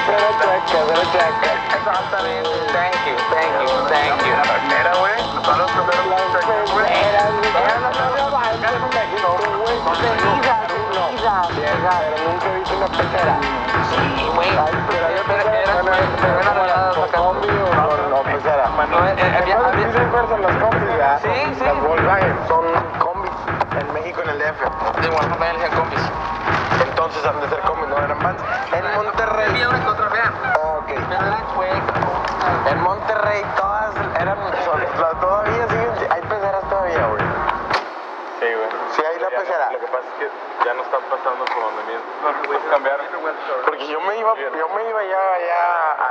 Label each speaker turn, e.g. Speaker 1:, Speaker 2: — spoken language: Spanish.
Speaker 1: Exactamente. Thank you. La pecera, güey. Son los primeros cheques, güey.
Speaker 2: Pero nunca he visto una pecera.
Speaker 1: Sí, güey.
Speaker 2: Era combi o pecera. ¿Sí se acuerdan las combis, verdad?
Speaker 1: Sí.
Speaker 2: Las Volkswagen son combis en México, en el DF.
Speaker 1: De igual también le combis.
Speaker 2: Entonces han de ser combis, no eran vans. En Monterrey.
Speaker 1: Había una que otra, vean.
Speaker 2: Ok. En Monterrey todas eran. Todavía siguen. Hay peceras todavía, güey.
Speaker 3: Sí, güey.
Speaker 2: Sí, hay la pecera.
Speaker 3: Lo que pasa es que ya no están pasando por donde mismo. No, cambiaron.
Speaker 2: Porque yo me iba ya